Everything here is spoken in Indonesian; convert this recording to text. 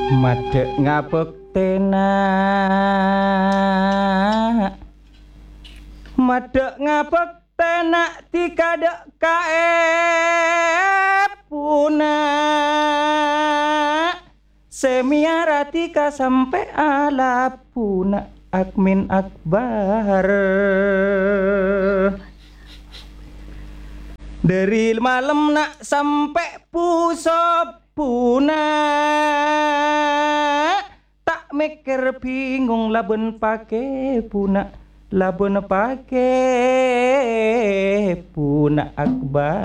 Madek ngabektena Madek ngabektena tikadek kaepuna Semiaratika sampai alapuna Akmin akbar dari malam nak sampai pusopuna tak mikir bingung laben pake puna laben pake puna akbar.